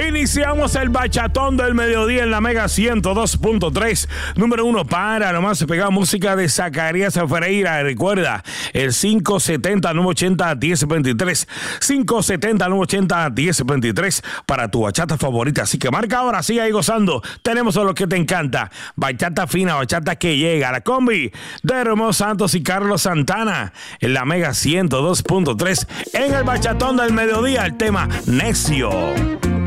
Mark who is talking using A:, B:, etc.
A: Iniciamos el bachatón del mediodía en la Mega 102.3. Número 1 para nomás pegada música de Zacarías Ferreira. Recuerda, el 570-980-1023. 570-980-1023 para tu bachata favorita. Así que marca ahora, sigue ahí gozando. Tenemos a lo que te encanta. Bachata fina, bachata que llega. La combi de Romeo Santos y Carlos Santana en la Mega 102.3. En el bachatón del mediodía, el tema Necio.